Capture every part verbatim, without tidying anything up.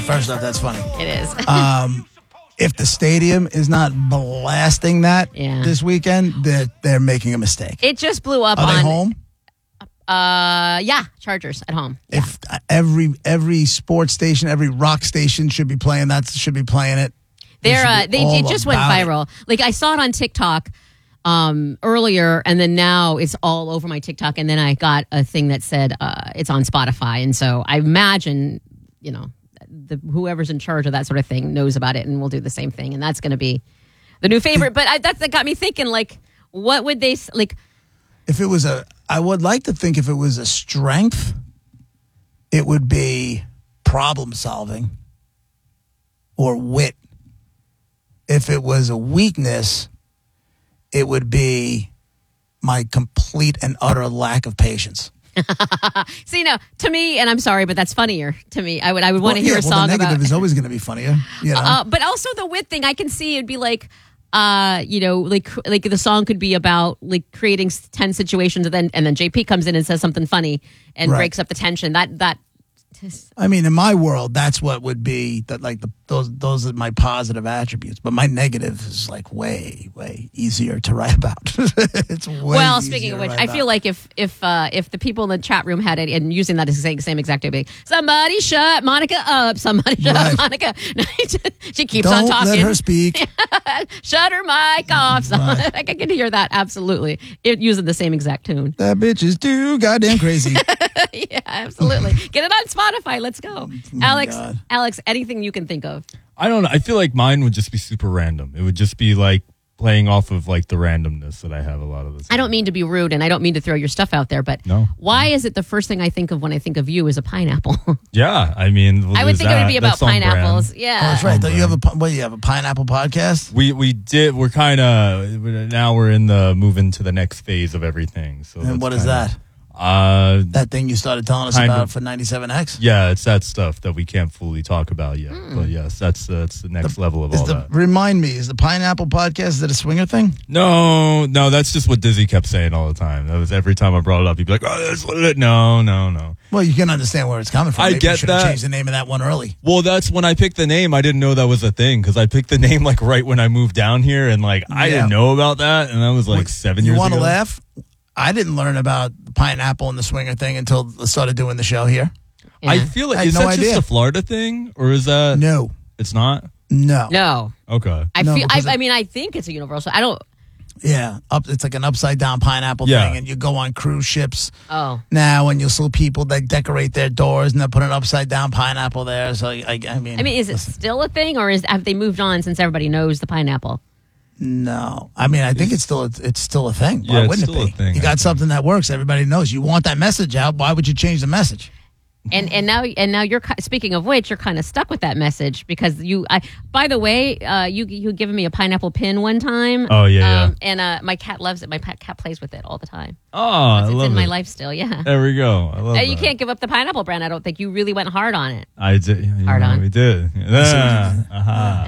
first off, that's funny. It is. Um, if the stadium is not blasting that Yeah. this weekend, they're, they're making a mistake. It just blew up Are on. they home? Uh, yeah, Chargers at home. Yeah. If uh, every every sports station, every rock station should be playing that, should be playing it. They're should uh, be they all it just went about it. viral. Like I saw it on TikTok um earlier, and then now it's all over my TikTok, and then I got a thing that said uh it's on Spotify, and so I imagine you know the whoever's in charge of that sort of thing knows about it and will do the same thing, and that's going to be the new favorite. But I, that that got me thinking, like, what would they s- like? If it was a, I would like to think if it was a strength, it would be problem solving or wit. If it was a weakness, it would be my complete and utter lack of patience. See, now to me, and I'm sorry, but that's funnier to me. I would I would want to Well, hear yeah, a well, song the negative about. is always going to be funnier. You know? Uh, but also the wit thing, I can see it'd be like, uh, you know, like like the song could be about like creating ten situations, and then and then J P comes in and says something funny and Right. breaks up the tension. That that. I mean, in my world, that's what would be that. Like the, those, those are my positive attributes. But my negative is like way, way easier to write about. It's way Well, easier speaking of to which, write I about. feel like if if uh, if the people in the chat room had it and using that as the same, same exact thing, somebody shut Monica up. Somebody shut Right. up Monica. She keeps Don't on talking. let her speak. Shut her mic off. So, Right. I can hear that absolutely. It using the same exact tune. That bitch is too goddamn crazy. Yeah, absolutely. Get it on Spotify. Let's go. my Alex, God. Alex, anything you can think of. I don't know. I feel like mine would just be super random. It would just be like playing off of like the randomness that I have a lot of the time. I don't mean to be rude and I don't mean to throw your stuff out there, but No. why is it the first thing I think of when I think of you is a pineapple? Yeah, I mean, well, I would there's think it would that. be about That's on brand. pineapples. Oh, Yeah. that's right. Don't you have a pi- what? You have a pineapple podcast? We we did. We're kind of now we're in the moving to the next phase of everything. So And that's what is kinda- that? Uh, That thing you started telling us Kind about of. for ninety-seven X? yeah, it's that stuff that we can't fully talk about yet. But yes, that's that's the next level of Is all the, that. remind me, is the pineapple podcast, is it a swinger thing? No, no, that's just what Dizzy kept saying all the time. That was every time I brought it up, he'd be like, "Oh, that's what it." No, no, no. Well, you can understand where it's coming from. I Maybe get you should have that. changed the name of that one early. Well, that's when I picked the name. I didn't know that was a thing because I picked the name like right when I moved down here, and like I Yeah. didn't know about that, and that was like seven you years want ago. to laugh? I didn't learn about the pineapple and the swinger thing until I started doing the show here. I Yeah. feel I like had is no that idea. just a Florida thing, or is that No, It's not. no, No. Okay. I No, feel. I, because I mean, I think it's a universal. I don't. Yeah, up. It's like an upside down pineapple Yeah. thing, and you go on cruise ships Oh. now, and you'll see people that decorate their doors and they put an upside down pineapple there. So I, I mean, I mean, is it still a thing, or is have they moved on since everybody knows the pineapple? no. I mean, I think it's still a, it's still a thing. Why Yeah, it's wouldn't still it a be? thing, you I got think. something that works. Everybody knows. You want that message out. Why would you change the message? And and now and now you're ki- speaking of which, you're kind of stuck with that message because you. I, by the way, uh, you you had given me a pineapple pin one time. Oh, yeah, um, yeah. And uh, my cat loves it. My pet cat plays with it all the time. Oh, I It's love in it. my life still. Yeah. There we go. I love Uh, you that. can't give up the pineapple brand. I don't think you really went hard on it. I did. You Hard know, on. We did. Yeah. Uh-huh.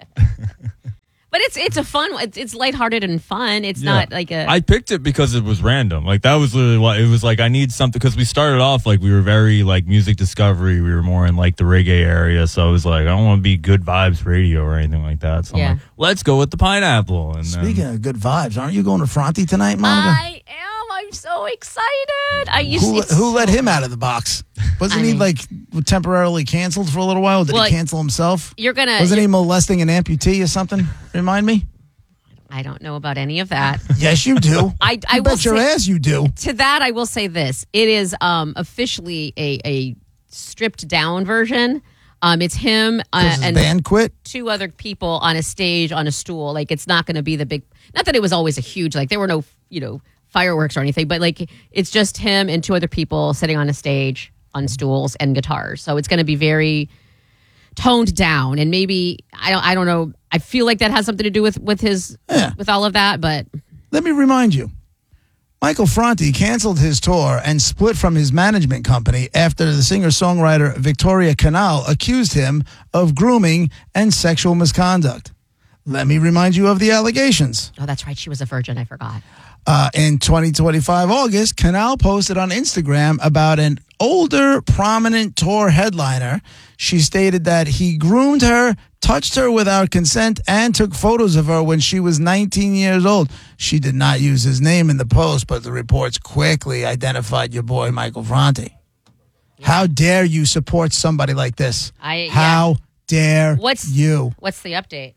But it's it's a fun. It's, it's lighthearted and fun. It's Yeah. not like a. I picked it because it was random. Like that was literally what it was like. I need something because we started off like we were very like music discovery. We were more in like the reggae area, so I was like, I don't want to be good vibes radio or anything like that. So Yeah. I'm like, let's go with the pineapple. And then, Speaking of good vibes, aren't you going to Fronty tonight, Monica? I am. I'm so excited. I used Who, it's who let so- him out of the box? Wasn't I he mean- like temporarily canceled for a little while? Did Well, he cancel himself? You're gonna. Wasn't he molesting an amputee or something? Remind me. I don't know about any of that. Yes, you do. I I You will bet your say, ass you do. to that I will say this: it is um, officially a, a stripped down version. Um, it's him uh, Because his and band quit. two other people on a stage on a stool. Like it's not going to be the big. Not that it was always a huge. Like there were no you know fireworks or anything, but like it's just him and two other people sitting on a stage on stools and guitars. So it's going to be very toned down, and maybe I don't. I don't know. I feel like that has something to do with with his Yeah. with all of that, but. Let me remind you. Michael Franti canceled his tour and split from his management company after the singer-songwriter Victoria Canal accused him of grooming and sexual misconduct. Let me remind you of the allegations. Oh, that's right. She was a virgin. I forgot. Uh, in twenty twenty-five August, Canal posted on Instagram about an older prominent tour headliner. She stated that he groomed her, touched her without consent, and took photos of her when she was nineteen years old. She did not use his name in the post, but the reports quickly identified your boy, Michael Franti. Yeah. How dare you support somebody like this? I, How yeah. dare what's, you? What's the update?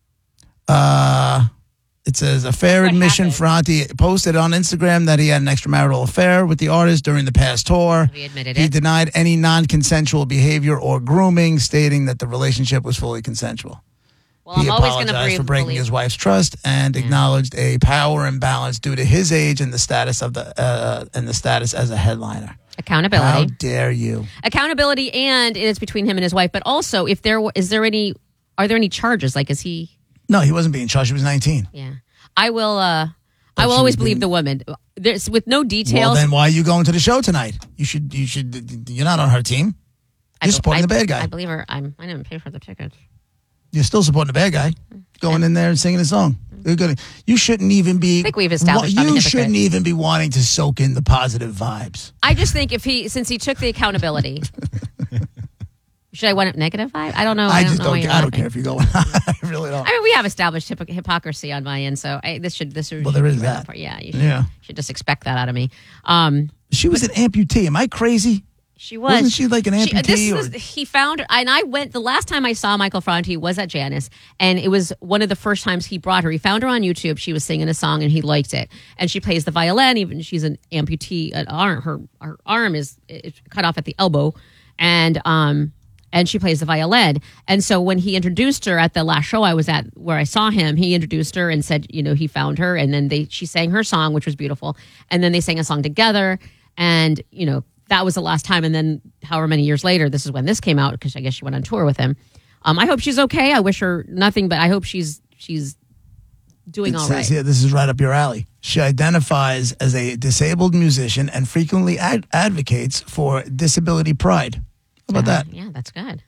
Uh... It says, a fair What admission, happened? Franti posted on Instagram that he had an extramarital affair with the artist during the past tour. He admitted He it. denied any non-consensual behavior or grooming, stating that the relationship was fully consensual. Well, He I'm always going to apologized for breaking believe. his wife's trust and Yeah. acknowledged a power imbalance due to his age and the status of the uh, and the status as a headliner. How Accountability. dare you? Accountability, and it's between him and his wife. But also, if there is there any, are there any charges? Like, is he? No, he wasn't being charged. He was nineteen. Yeah, I will. uh But I will she always was believe being- the woman. There's with no Well, details. then why are you going to the show tonight? You should. You should. You're not on her team. I You're be- supporting I- the bad guy. I believe her. I'm. I didn't pay for the tickets. You're still supporting the bad guy, going in there and singing a song. You're gonna, you shouldn't even be. I think we've established wa- I'm a You hypocrite. shouldn't even be wanting to soak in the positive vibes. I just think if he, since he took the accountability, should I want a negative vibe? I don't know. I, don't just know don't. why Care. you're I don't laughing. care if you're going. I really don't. I mean, we have established hypo- hypocrisy on my end, so I, this should this should Well, there is should be right that. up for- Yeah, you should, Yeah. should just expect that out of me. Um, She was an amputee. Am I crazy? She was. Wasn't she like an She- amputee? this or- was, he found, and I went, the last time I saw Michael Franti was at Janice, and it was one of the first times he brought her. He found her on YouTube. She was singing a song, and he liked it. And she plays the violin, even she's an amputee. An arm, her, her arm is it's cut off at the elbow, and um, and she plays the violin. And so when he introduced her at the last show I was at, where I saw him, he introduced her and said, you know, he found her, and then they she sang her song, which was beautiful, and then they sang a song together, and you know. That was the last time, and then however many years later, this is when this came out because I guess she went on tour with him. Um, I hope she's okay. I wish her nothing, but I hope she's she's doing It all says right. here, this is right up your alley. She identifies as a disabled musician and frequently ad- advocates for disability pride. How about Uh, that? Yeah, that's good.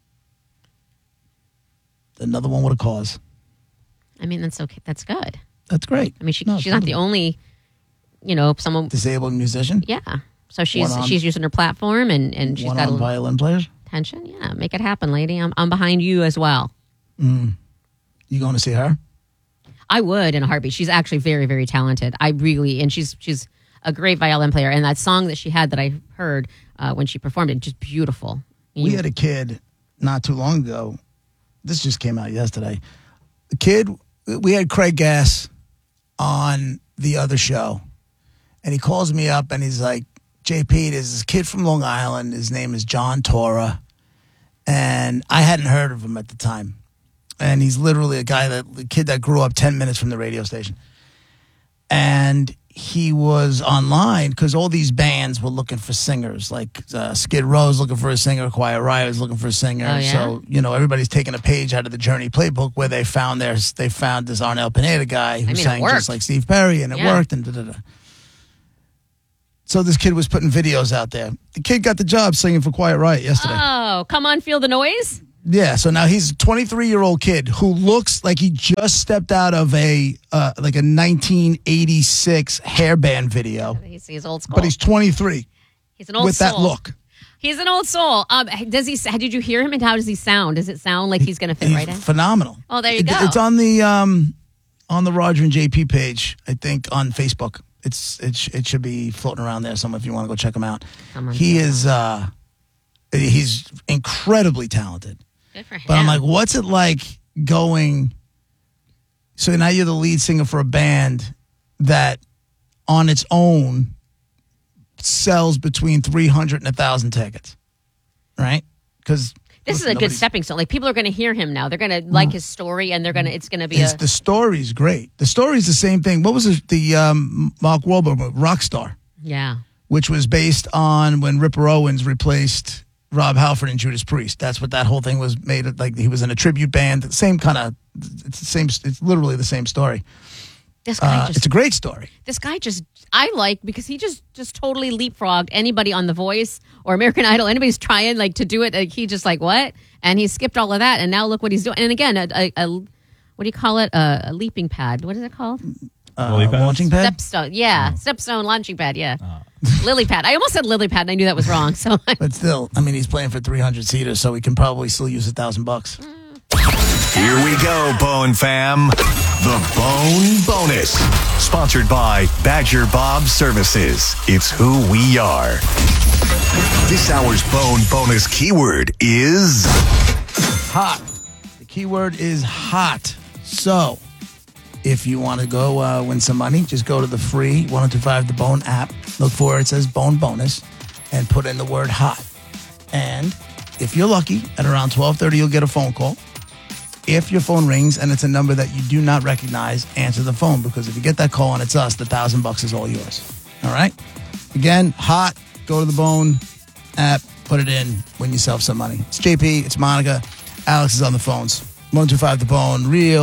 Another one with a cause. I mean, that's okay. That's good. That's great. I mean, she, No, she's not the totally. only, you know, someone. Disabled musician. Yeah. So she's One on- she's using her platform, and and she's One got a on little violin players. attention. Yeah, make it happen, lady. I'm I'm behind you as well. You going to see her? I would in a heartbeat. She's actually very, very talented. I really, and she's she's a great violin player. And that song that she had that I heard uh, when she performed it, just beautiful. We had a kid not too long ago. This just came out yesterday. The kid, we had Craig Gass on the other show, and he calls me up and he's like, J P, there's this kid from Long Island. His name is John Tora, and I hadn't heard of him at the time. And he's literally a guy that the kid that grew up ten minutes from the radio station. And he was online because all these bands were looking for singers. Like uh, Skid Row's looking for a singer, Quiet Riot was looking for a singer. Oh, yeah? So you know everybody's taking a page out of the Journey playbook where they found their they found this Arnel Pineda guy who mean, it sang worked. just like Steve Perry, and it Yeah. worked. And da da da. So this kid was putting videos out there. The kid got the job singing for Quiet Riot yesterday. Oh, come on, feel the noise. Yeah, so now he's a twenty-three-year-old kid who looks like he just stepped out of a uh, like a nineteen eighty-six hairband video, He's, he's old school. but he's twenty-three He's an old with soul. that look. He's an old soul. Um, does he? Did you hear him? And how does he sound? Does it sound like he's going to fit He's right in? phenomenal. Oh, there you It- go. It's on the um, on the Roger and J P page, I think, on Facebook. It's it sh- it should be floating around there somewhere if you want to go check him out. Come on, He check him is uh, he's incredibly talented. Good for him. But I'm like, what's it like going? So now you're the lead singer for a band that, on its own, sells between three hundred and a thousand tickets, right? Because this is a good stepping stone. Like people are going to hear him now. They're going to like his story, and they're going to. It's going to be It's, a. the story's great. The story's the same thing. What was the, the um, Mark Wahlberg movie, Rockstar, Yeah. which was based on when Ripper Owens replaced Rob Halford and Judas Priest. That's what that whole thing was made of. Like he was in a tribute band. The same kind of. It's the same. It's literally the same story. This guy Uh, just. it's a great story. this guy just. I like because he just just totally leapfrogged anybody on The Voice or American Idol. Anybody's trying like to do it. Like, he just like what, and he skipped all of that, and now look what he's doing. And again, a, a, a what do you call it? A, a leaping pad. What is it called? uh, Lily pads? launching pad. Stepstone, yeah, Stepstone launching pad, yeah. Lily pad. I almost said lily pad, and I knew that was wrong. So I, But still, I mean, he's playing for three hundred seaters, so he can probably still use a thousand bucks. Here we go, Bone Fam. The Bone Bonus. Sponsored by Badger Bob Services. It's who we are. This hour's Bone Bonus keyword is Hot. The keyword is hot. So, if you want to go uh, win some money, just go to the free one oh two five The Bone app. Look for where it says Bone Bonus and put in the word hot. And if you're lucky, at around twelve thirty, you'll get a phone call. If your phone rings and it's a number that you do not recognize, answer the phone, because if you get that call and it's us, the thousand bucks is all yours. All right? Again, hot. Go to the Bone app, put it in, win yourself some money. It's J P, it's Monica. Alex is on the phones. one two five The Bone, real